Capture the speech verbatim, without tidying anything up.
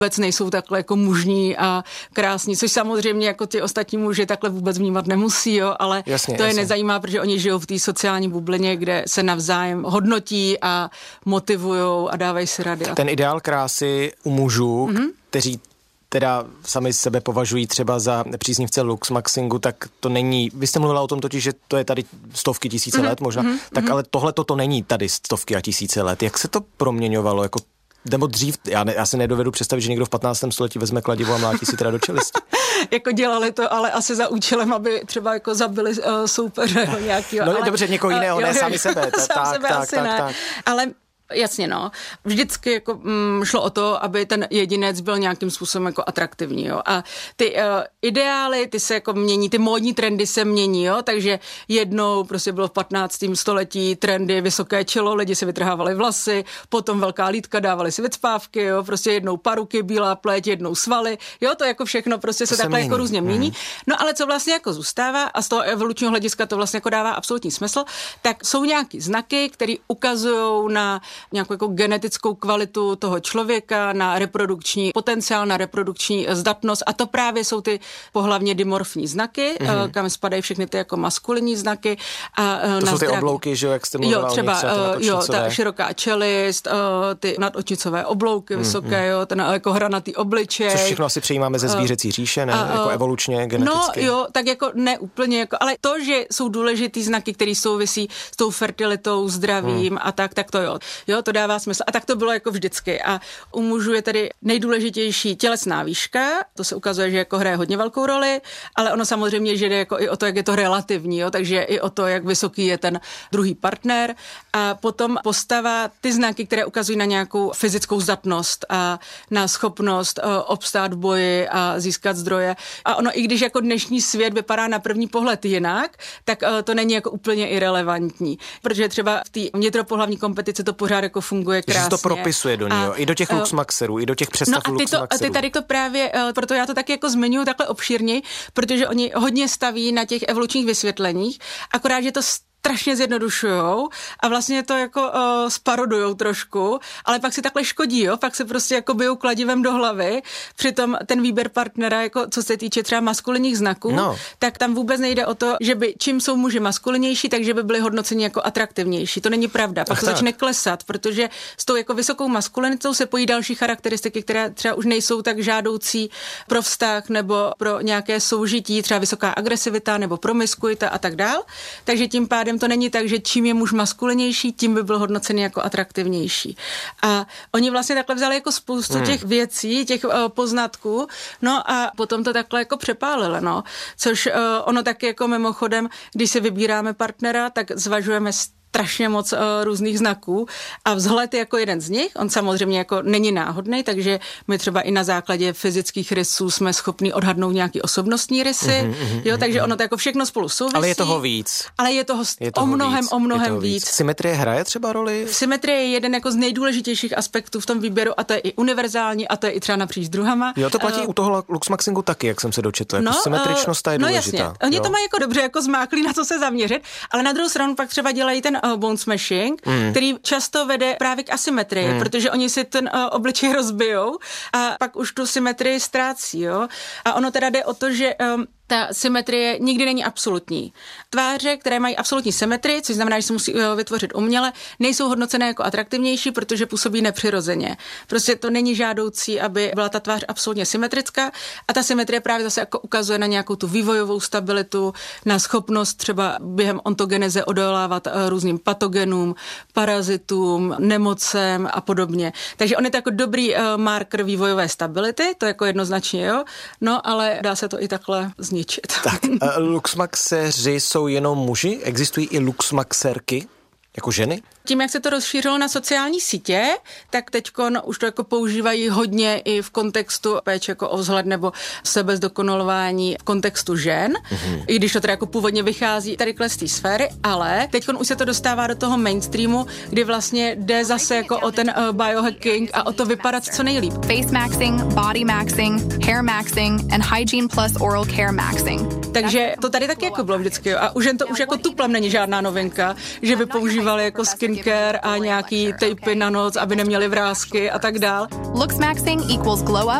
vůbec nejsou takhle jako mužní a krásní, což samozřejmě jako ty ostatní muži takhle vůbec vnímat nemusí, jo, ale jasně, to je jasně. nezajímá, protože oni žijou v té sociální bublině, kde se navzájem hodnotí a motivujou a dávají si rady. Ten ideál krásy u mužů, Mhm. kteří teda sami sebe považují třeba za příznivce luxmaxingu, tak to není, vy jste mluvila o tom totiž, že to je tady stovky tisíce mm-hmm. let možná, mm-hmm. tak ale tohle to není tady stovky a tisíce let. Jak se to proměňovalo? Jako, nebo dřív, já, ne, já si nedovedu představit, že někdo v patnáctém století vezme kladivo a mlátí si teda do čelisti. Jako dělali to, ale asi za účelem, aby třeba jako zabili uh, soupeře nějakýho. No ale, dobře, někoho jiného, uh, ne jo, sami sebe. Sám tak, sebe tak, asi tak, ne. tak. Ale jasně, no. Vždycky jako mm, šlo o to, aby ten jedinec byl nějakým způsobem jako atraktivní, jo. A ty uh, ideály, ty se jako mění, ty módní trendy se mění, jo. Takže jednou prostě bylo v patnáctém století trendy vysoké čelo, lidi si vytrhávali vlasy, potom velká lítka, dávali si vycpávky, jo. Prostě jednou paruky, bílá pleť, jednou svaly, jo. To jako všechno prostě se, se takhle mění. Jako různě mění. Hmm. No ale co vlastně jako zůstává a z toho evolučního hlediska to vlastně jako dává absolutní smysl, tak jsou nějaký znaky, které ukazují na nějakou jako genetickou kvalitu toho člověka, na reprodukční potenciál, na reprodukční zdatnost a to právě jsou ty pohlavně dimorfní znaky, mm-hmm. kam spadají všechny ty jako maskulinní znaky. A to jsou ty zdraví. Oblouky, že jo, jak jste mluvila, jo, třeba, třeba jo, ta široká čelist, ty nadočnicové oblouky vysoké, mm-hmm. jo, ten jako hranatý obličej. Což všechno asi přejímáme ze zvířecí říše, ne? Uh, jako evolučně, geneticky. No jo, tak jako ne úplně, jako, ale to, že jsou důležitý znaky, které souvisí s tou fertilitou, zdravím mm. a tak, tak to jo. Jo, to dává smysl. A tak to bylo jako vždycky. A u mužů je tady nejdůležitější tělesná výška, to se ukazuje, že jako hraje hodně velkou roli, ale ono samozřejmě, že jde jako i o to, jak je to relativní, jo, takže i o to, jak vysoký je ten druhý partner. A potom postava, ty znaky, které ukazují na nějakou fyzickou zdatnost a na schopnost uh, obstát v boji a získat zdroje. A ono, i když jako dnešní svět vypadá na první pohled jinak, tak uh, to není jako úplně irelevantní, protože třeba v té vnitropohlavní kompetici to pořád jako funguje krásně. Že se to propisuje do něho, i do těch luxmaxerů, i do těch přestav no luxmaxerů. A ty tady to právě, proto já to taky jako zmiňuji takhle obšírně, protože oni hodně staví na těch evolučních vysvětleních, akorát, že to strašně zjednodušujou a vlastně to jako uh, sparodujou trošku, ale pak si takhle škodí, jo, pak se prostě jako bijou kladivem do hlavy, přitom ten výběr partnera, jako co se týče třeba maskulinních znaků, no. tak tam vůbec nejde o to, že by čím jsou muži maskulinější, takže by byli hodnoceni jako atraktivnější. To není pravda. Pak Ach, to tak. začne klesat, protože s tou jako vysokou maskulinitou se pojí další charakteristiky, které třeba už nejsou tak žádoucí pro vztah nebo pro nějaké soužití, třeba vysoká agresivita nebo promiskuita a tak dál. Takže tím pádem to není tak, že čím je muž maskulinější, tím by byl hodnocený jako atraktivnější. A oni vlastně takhle vzali jako spoustu hmm. těch věcí, těch uh, poznatků, no a potom to takhle jako přepálili, no. Což uh, ono taky jako mimochodem, když si vybíráme partnera, tak zvažujeme strašně moc uh, různých znaků a vzhled je jako jeden z nich, on samozřejmě jako není náhodný, takže my třeba i na základě fyzických rysů jsme schopni odhadnout nějaký osobnostní rysy, mm-hmm, jo, takže ono to jako všechno spolu souvisí. Ale je toho víc. Ale je toho, je toho o mnohem, víc, o mnohem víc. víc. Symetrie hraje třeba roli? Symetrie je jeden jako z nejdůležitějších aspektů v tom výběru a to je i univerzální a to je i třeba napříč druhama. Jo, to platí uh, u toho luxmaxingu taky, jak jsem se dočetl. Jako no, symetričnost ta je no důležitá. Jasně. Oni jo. to mají jako dobře jako zmáklí, na co se zaměřit, ale na druhou stranu pak třeba dělají ten uh, bone smashing, mm. který často vede právě k asymetrii, mm. protože oni si ten uh, obličej rozbijou a pak už tu symetrii ztrácí, jo. A ono teda jde o to, že um, ta symetrie nikdy není absolutní. Tváře, které mají absolutní symetrii, což znamená, že se musí vytvořit uměle, nejsou hodnocené jako atraktivnější, protože působí nepřirozeně. Prostě to není žádoucí, aby byla ta tvář absolutně symetrická a ta symetrie právě zase jako ukazuje na nějakou tu vývojovou stabilitu, na schopnost třeba během ontogeneze odolávat různým patogenům, parazitům, nemocem a podobně. Takže on je to jako dobrý uh, marker vývojové stability, to jako jednoznačně, jo. No, ale dá se to i takhle zničit. Tak, uh, luxmaxeři jsou jenom muži? Existují i luxmaxerky jako ženy? Tím, jak se to rozšířilo na sociální sítě, tak teďkon už to jako používají hodně i v kontextu péče jako o vzhled nebo sebezdokonalování v kontextu žen, mm-hmm. i když to teda jako původně vychází tady z té sféry, ale teďkon už se to dostává do toho mainstreamu, kdy vlastně jde zase jako o ten uh, biohacking a o to vypadat co nejlíp. Face maxing, body maxing, hair maxing and hygiene plus oral care maxing. Takže to tady taky jako bylo vždycky. Jo. A u žen to už jako tuplem není žádná novinka, že by používali jako skincare a nějaký tejpy na noc, aby neměli vrásky a tak dál. Looks maxing equals glow up